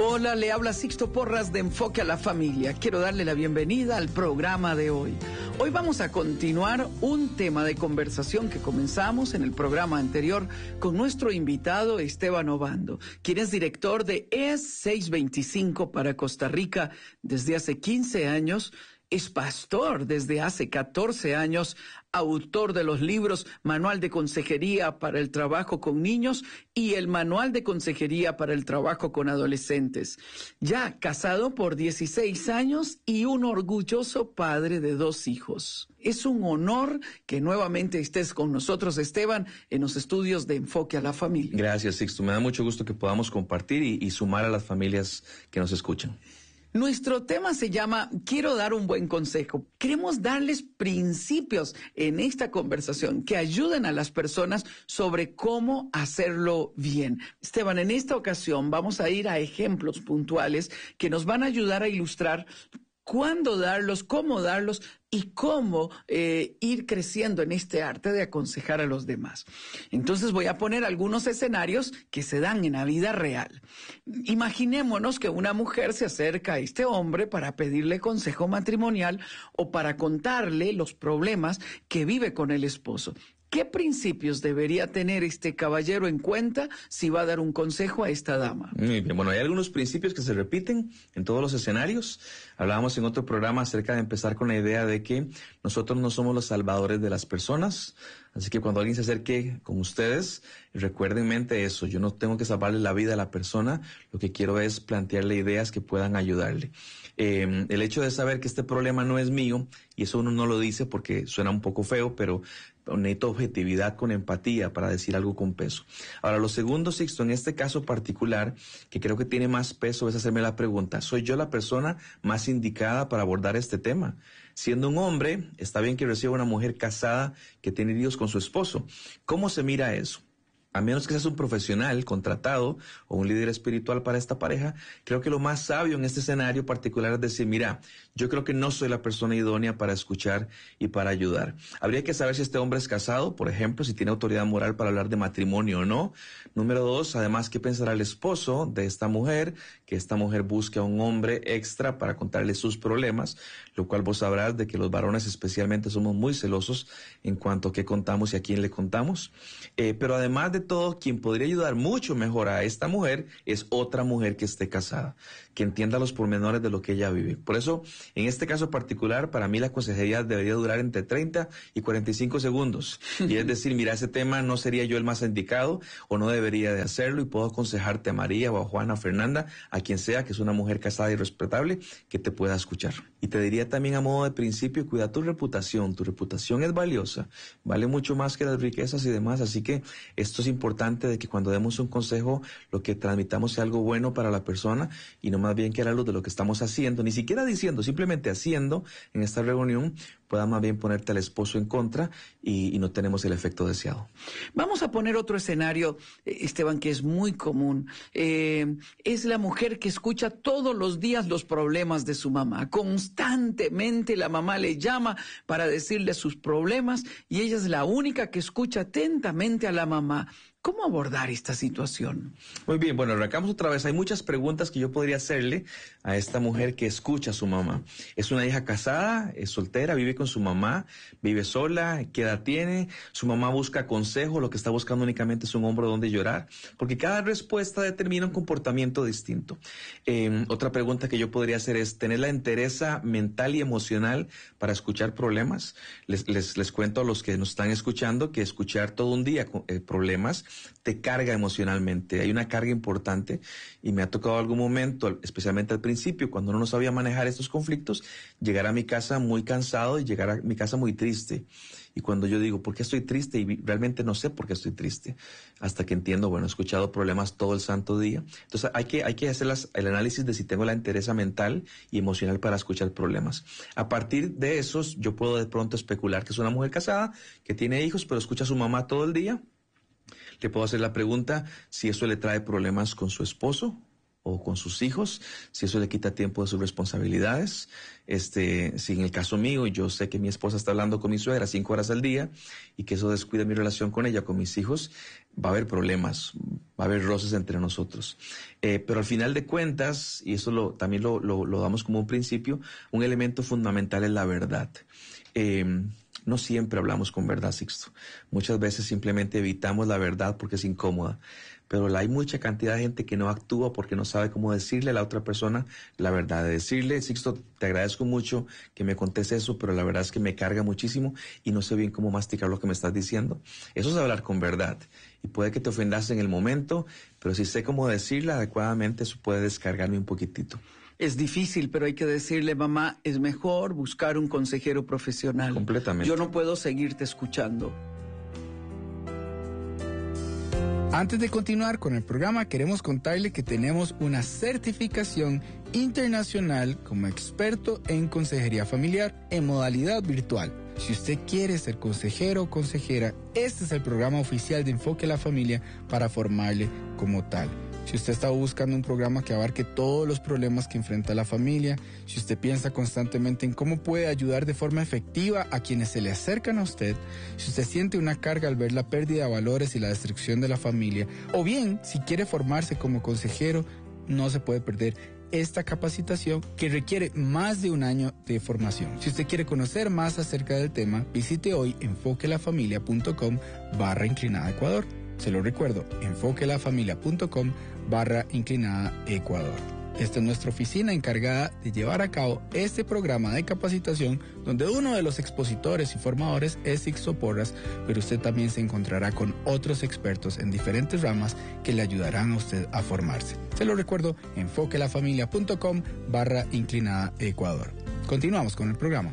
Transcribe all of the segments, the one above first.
Hola, le habla Sixto Porras de Enfoque a la Familia. Quiero darle la bienvenida al programa de hoy. Hoy vamos a continuar un tema de conversación que comenzamos en el programa anterior con nuestro invitado Esteban Obando, quien es director de ES 625 para Costa Rica desde hace 15 años, es pastor desde hace 14 años, autor de los libros Manual de Consejería para el Trabajo con Niños y el Manual de Consejería para el Trabajo con Adolescentes. Ya casado por 16 años y un orgulloso padre de 2 hijos. Es un honor que nuevamente estés con nosotros, Esteban, en los estudios de Enfoque a la Familia. Gracias, Sixto. Me da mucho gusto que podamos compartir y sumar a las familias que nos escuchan. Nuestro tema se llama Quiero dar un buen consejo. Queremos darles principios en esta conversación que ayuden a las personas sobre cómo hacerlo bien. Esteban, en esta ocasión vamos a ir a ejemplos puntuales que nos van a ayudar a ilustrar cuándo darlos, cómo darlos y cómo ir creciendo en este arte de aconsejar a los demás. Entonces voy a poner algunos escenarios que se dan en la vida real. Imaginémonos que una mujer se acerca a este hombre para pedirle consejo matrimonial o para contarle los problemas que vive con el esposo. ¿Qué principios debería tener este caballero en cuenta si va a dar un consejo a esta dama? Muy bien, bueno, hay algunos principios que se repiten en todos los escenarios. Hablábamos en otro programa acerca de empezar con la idea de que nosotros no somos los salvadores de las personas. Así que cuando alguien se acerque con ustedes, recuerden en mente eso. Yo no tengo que salvarle la vida a la persona. Lo que quiero es plantearle ideas que puedan ayudarle. El hecho de saber que este problema no es mío, y eso uno no lo dice porque suena un poco feo, pero necesito objetividad con empatía para decir algo con peso. Ahora, lo segundo, Sixto, en este caso particular, que creo que tiene más peso, es hacerme la pregunta, ¿soy yo la persona más indicada para abordar este tema? Siendo un hombre, está bien que reciba una mujer casada que tiene hijos con su esposo. ¿Cómo se mira eso? A menos que seas un profesional contratado o un líder espiritual para esta pareja, creo que lo más sabio en este escenario particular es decir, mira, yo creo que no soy la persona idónea para escuchar y para ayudar. Habría que saber si este hombre es casado, por ejemplo, si tiene autoridad moral para hablar de matrimonio o no. Número 2, además, ¿qué pensará el esposo de esta mujer? Que esta mujer busque a un hombre extra para contarle sus problemas, lo cual vos sabrás de que los varones especialmente somos muy celosos en cuanto a qué contamos y a quién le contamos. Pero además de todo, quien podría ayudar mucho mejor a esta mujer es otra mujer que esté casada, que entienda los pormenores de lo que ella vive. Por eso, en este caso particular, para mí la consejería debería durar entre 30 y 45 segundos. Y es decir, mira, ese tema no sería yo el más indicado o no debería de hacerlo y puedo aconsejarte a María o a Juana o Fernanda, a quien sea, que es una mujer casada y respetable, que te pueda escuchar. Y te diría también a modo de principio, cuida tu reputación es valiosa, vale mucho más que las riquezas y demás, así que esto es importante de que cuando demos un consejo, lo que transmitamos sea algo bueno para la persona y no más bien que a la luz de lo que estamos haciendo, ni siquiera diciendo, simplemente haciendo en esta reunión, pueda más bien ponerte al esposo en contra y no tenemos el efecto deseado. Vamos a poner otro escenario, Esteban, que es muy común. Es la mujer que escucha todos los días los problemas de su mamá. Constantemente la mamá le llama para decirle sus problemas y ella es la única que escucha atentamente a la mamá. ¿Cómo abordar esta situación? Muy bien, bueno, arrancamos otra vez. Hay muchas preguntas que yo podría hacerle a esta mujer que escucha a su mamá. ¿Es una hija casada? ¿Es soltera? ¿Vive con su mamá? ¿Vive sola? ¿Qué edad tiene? ¿Su mamá busca consejo? ¿Lo que está buscando únicamente es un hombro donde llorar? Porque cada respuesta determina un comportamiento distinto. Otra pregunta que yo podría hacer es, ¿tener la entereza mental y emocional para escuchar problemas? Les cuento a los que nos están escuchando que escuchar todo un día problemas te carga emocionalmente, hay una carga importante y me ha tocado algún momento, especialmente al principio, cuando uno no sabía manejar estos conflictos, llegar a mi casa muy cansado y llegar a mi casa muy triste. Y cuando yo digo, ¿por qué estoy triste? Y realmente no sé por qué estoy triste. Hasta que entiendo, bueno, he escuchado problemas todo el santo día. Entonces hay que hacer el análisis de si tengo la entereza mental y emocional para escuchar problemas. A partir de esos, yo puedo de pronto especular que es una mujer casada, que tiene hijos, pero escucha a su mamá todo el día. Le puedo hacer la pregunta si eso le trae problemas con su esposo o con sus hijos, si eso le quita tiempo de sus responsabilidades. Si en el caso mío, yo sé que mi esposa está hablando con mi suegra 5 horas al día y que eso descuida mi relación con ella, con mis hijos, va a haber problemas, va a haber roces entre nosotros. Pero al final de cuentas, y eso también lo damos como un principio, un elemento fundamental es la verdad. No siempre hablamos con verdad, Sixto. Muchas veces simplemente evitamos la verdad porque es incómoda. Pero hay mucha cantidad de gente que no actúa porque no sabe cómo decirle a la otra persona la verdad. De decirle, Sixto, te agradezco mucho que me contes eso, pero la verdad es que me carga muchísimo y no sé bien cómo masticar lo que me estás diciendo. Eso es hablar con verdad. Y puede que te ofendas en el momento, pero si sé cómo decirla adecuadamente, eso puede descargarme un poquitito. Es difícil, pero hay que decirle, mamá, es mejor buscar un consejero profesional. Completamente. Yo no puedo seguirte escuchando. Antes de continuar con el programa, queremos contarle que tenemos una certificación internacional como experto en consejería familiar en modalidad virtual. Si usted quiere ser consejero o consejera, este es el programa oficial de Enfoque a la Familia para formarle como tal. Si usted está buscando un programa que abarque todos los problemas que enfrenta la familia, si usted piensa constantemente en cómo puede ayudar de forma efectiva a quienes se le acercan a usted, si usted siente una carga al ver la pérdida de valores y la destrucción de la familia, o bien si quiere formarse como consejero, no se puede perder esta capacitación que requiere más de 1 año de formación. Si usted quiere conocer más acerca del tema, visite hoy enfoquelafamilia.com/Ecuador. Se lo recuerdo, enfoquelafamilia.com/Ecuador. Esta es nuestra oficina encargada de llevar a cabo este programa de capacitación, donde uno de los expositores y formadores es Sixto Porras, pero usted también se encontrará con otros expertos en diferentes ramas que le ayudarán a usted a formarse. Se lo recuerdo, enfoquelafamilia.com/Ecuador. Continuamos con el programa.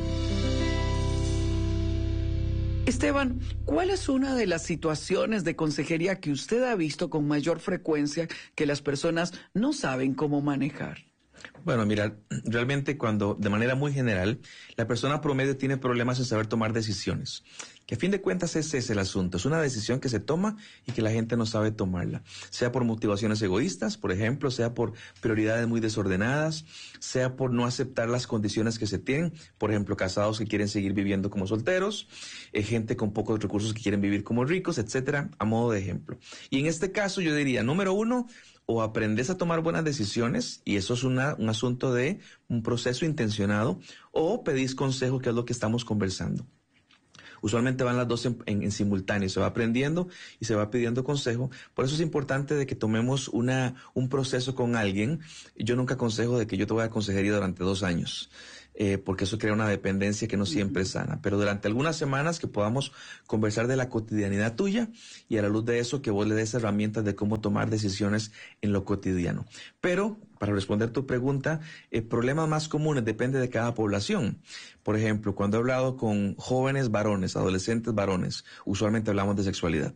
Esteban, ¿cuál es una de las situaciones de consejería que usted ha visto con mayor frecuencia que las personas no saben cómo manejar? Bueno, mira, realmente cuando, de manera muy general, la persona promedio tiene problemas en saber tomar decisiones, que a fin de cuentas ese es el asunto, es una decisión que se toma y que la gente no sabe tomarla, sea por motivaciones egoístas, por ejemplo, sea por prioridades muy desordenadas, sea por no aceptar las condiciones que se tienen, por ejemplo, casados que quieren seguir viviendo como solteros, gente con pocos recursos que quieren vivir como ricos, etcétera, a modo de ejemplo. Y en este caso yo diría, número 1, o aprendes a tomar buenas decisiones, y eso es un asunto de un proceso intencionado, o pedís consejo, que es lo que estamos conversando. Usualmente van las dos en simultáneo, se va aprendiendo y se va pidiendo consejo. Por eso es importante de que tomemos un proceso con alguien. Yo nunca aconsejo de que yo te voy a consejería durante 2 años. Porque eso crea una dependencia que no siempre es sana. Pero durante algunas semanas que podamos conversar de la cotidianidad tuya y a la luz de eso que vos le des herramientas de cómo tomar decisiones en lo cotidiano. Pero, para responder tu pregunta, problemas más comunes depende de cada población. Por ejemplo, cuando he hablado con jóvenes varones, adolescentes varones, usualmente hablamos de sexualidad.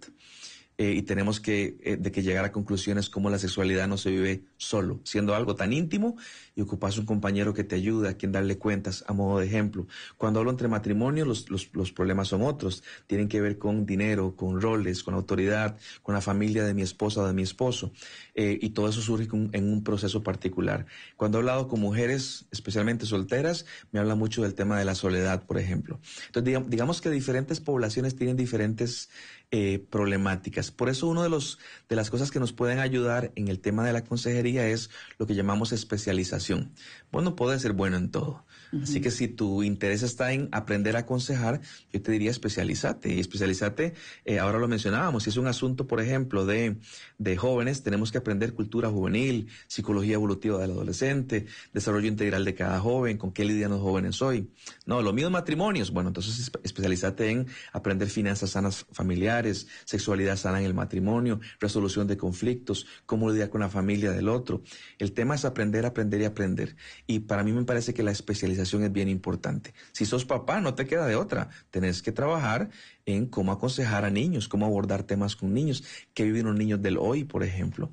Y tenemos que llegar a conclusiones como la sexualidad no se vive solo, siendo algo tan íntimo y ocupas un compañero que te ayude, a quien darle cuentas, a modo de ejemplo. Cuando hablo entre matrimonios, los problemas son otros, tienen que ver con dinero, con roles, con autoridad, con la familia de mi esposa o de mi esposo, y todo eso surge en un proceso particular. Cuando he hablado con mujeres, especialmente solteras, me habla mucho del tema de la soledad, por ejemplo. Entonces, digamos que diferentes poblaciones tienen diferentes problemáticas. Por eso de las cosas que nos pueden ayudar en el tema de la consejería es lo que llamamos especialización. Vos no podés ser bueno en todo. Uh-huh. Así que si tu interés está en aprender a aconsejar, yo te diría especialízate. Y especialízate, ahora lo mencionábamos, si es un asunto, por ejemplo, de jóvenes, tenemos que aprender cultura juvenil, psicología evolutiva del adolescente, desarrollo integral de cada joven, con qué lidian los jóvenes hoy. No, lo mío es matrimonios. Bueno, entonces especialízate en aprender finanzas sanas familiares, sexualidad sana en el matrimonio, resolución de conflictos, cómo lidiar con la familia del otro. El tema es aprender, aprender y aprender. Y para mí me parece que la especialización es bien importante. Si sos papá, no te queda de otra. Tenés que trabajar en cómo aconsejar a niños, cómo abordar temas con niños, qué viven los niños del hoy, por ejemplo.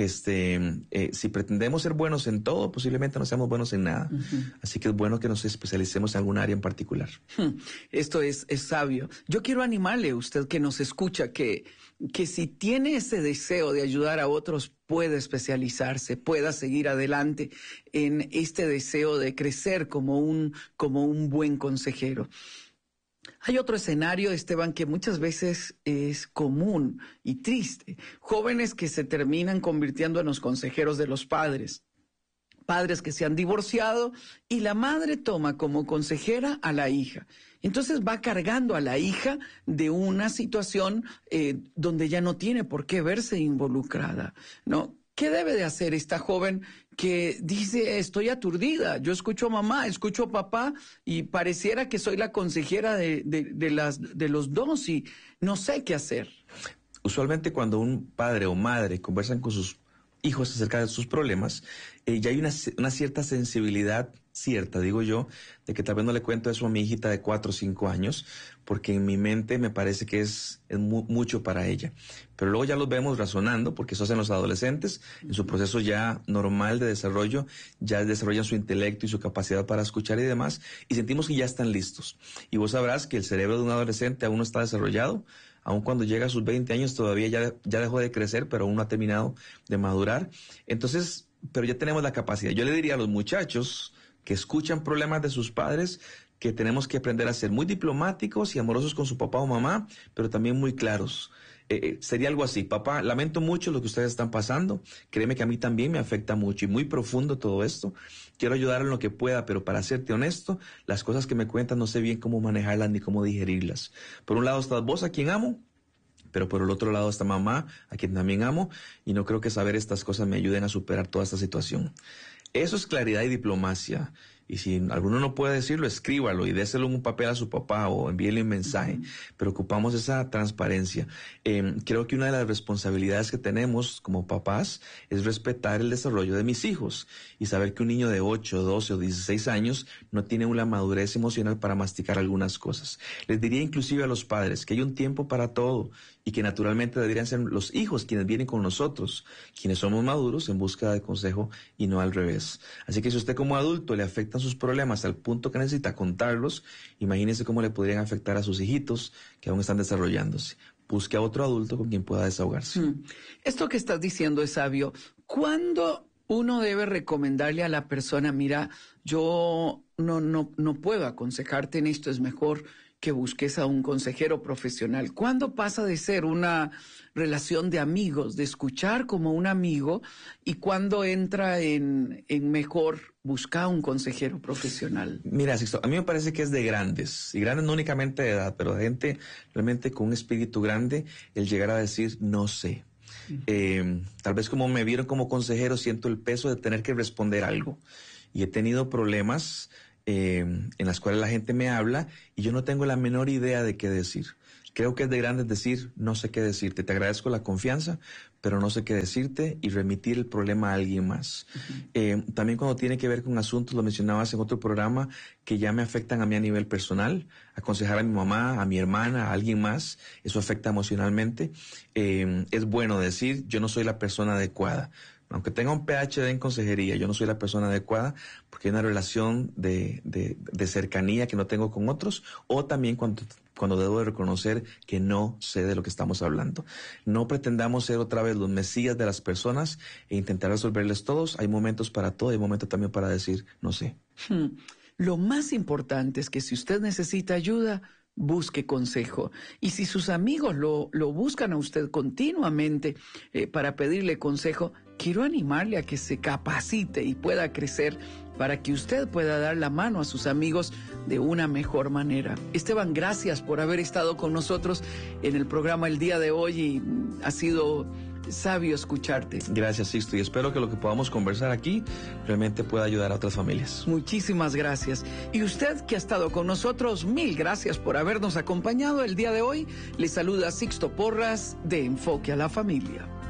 Si pretendemos ser buenos en todo, posiblemente no seamos buenos en nada. Así que es bueno que nos especialicemos en algún área en particular. Esto es sabio. Yo quiero animarle a usted que nos escucha que si tiene ese deseo de ayudar a otros, pueda especializarse, pueda seguir adelante en este deseo de crecer como un buen consejero. Hay otro escenario, Esteban, que muchas veces es común y triste. Jóvenes que se terminan convirtiendo en los consejeros de los padres. Padres que se han divorciado y la madre toma como consejera a la hija. Entonces va cargando a la hija de una situación donde ya no tiene por qué verse involucrada, ¿no? ¿Qué debe de hacer esta joven que dice, estoy aturdida, yo escucho a mamá, escucho a papá y pareciera que soy la consejera de los dos y no sé qué hacer? Usualmente cuando un padre o madre conversan con sus hijos acerca de sus problemas, ya hay una cierta sensibilidad, digo yo, de que tal vez no le cuento eso a mi hijita de 4 o 5 años, porque en mi mente me parece que es mucho para ella. Pero luego ya los vemos razonando, porque eso hacen los adolescentes, en su proceso ya normal de desarrollo, ya desarrollan su intelecto y su capacidad para escuchar y demás, y sentimos que ya están listos. Y vos sabrás que el cerebro de un adolescente aún no está desarrollado. Aun cuando llega a sus 20 años todavía ya dejó de crecer, pero aún no ha terminado de madurar. Entonces, pero ya tenemos la capacidad. Yo le diría a los muchachos que escuchan problemas de sus padres que tenemos que aprender a ser muy diplomáticos y amorosos con su papá o mamá, pero también muy claros. Sería algo así: papá, lamento mucho lo que ustedes están pasando, créeme que a mí también me afecta mucho y muy profundo todo esto, quiero ayudar en lo que pueda, pero para serte honesto, las cosas que me cuentan no sé bien cómo manejarlas ni cómo digerirlas. Por un lado estás vos, a quien amo, pero por el otro lado está mamá, a quien también amo, y no creo que saber estas cosas me ayuden a superar toda esta situación. Eso es claridad y diplomacia. Y si alguno no puede decirlo, escríbalo y déselo en un papel a su papá o envíele un mensaje. Pero ocupamos esa transparencia. Creo que una de las responsabilidades que tenemos como papás es respetar el desarrollo de mis hijos y saber que un niño de 8, 12 o 16 años no tiene una madurez emocional para masticar algunas cosas. Les diría inclusive a los padres que hay un tiempo para todo y que naturalmente deberían ser los hijos quienes vienen con nosotros, quienes somos maduros en búsqueda de consejo y no al revés. Así que si usted como adulto le afectan sus problemas al punto que necesita contarlos, imagínese cómo le podrían afectar a sus hijitos que aún están desarrollándose. Busque a otro adulto con quien pueda desahogarse. Esto que estás diciendo es sabio. ¿Cuándo uno debe recomendarle a la persona, mira, yo no puedo aconsejarte en esto, es mejor que busques a un consejero profesional? ¿Cuándo pasa de ser una relación de amigos, de escuchar como un amigo, y cuándo entra en mejor buscar un consejero profesional? Mira, Sixto, a mí me parece que es de grandes, y grandes no únicamente de edad, pero de gente realmente con un espíritu grande, el llegar a decir no sé. Tal vez como me vieron como consejero, siento el peso de tener que responder algo. Y he tenido problemas en las cuales la gente me habla y yo no tengo la menor idea de qué decir. Creo que es de grandes decir, no sé qué decirte, te agradezco la confianza, pero no sé qué decirte, y remitir el problema a alguien más. También cuando tiene que ver con asuntos, lo mencionabas en otro programa, que ya me afectan a mí a nivel personal, aconsejar a mi mamá, a mi hermana, a alguien más, eso afecta emocionalmente. Es bueno decir, yo no soy la persona adecuada. Aunque tenga un PhD en consejería, yo no soy la persona adecuada porque hay una relación de cercanía que no tengo con otros, o también cuando debo de reconocer que no sé de lo que estamos hablando. No pretendamos ser otra vez los mesías de las personas e intentar resolverles todos. Hay momentos para todo y hay momentos también para decir no sé. Lo más importante es que si usted necesita ayuda, busque consejo. Y si sus amigos lo buscan a usted continuamente para pedirle consejo, quiero animarle a que se capacite y pueda crecer para que usted pueda dar la mano a sus amigos de una mejor manera. Esteban, gracias por haber estado con nosotros en el programa el día de hoy, y ha sido sabio escucharte. Gracias, Sixto, y espero que lo que podamos conversar aquí realmente pueda ayudar a otras familias. Muchísimas gracias. Y usted que ha estado con nosotros, mil gracias por habernos acompañado el día de hoy. Le saluda Sixto Porras de Enfoque a la Familia.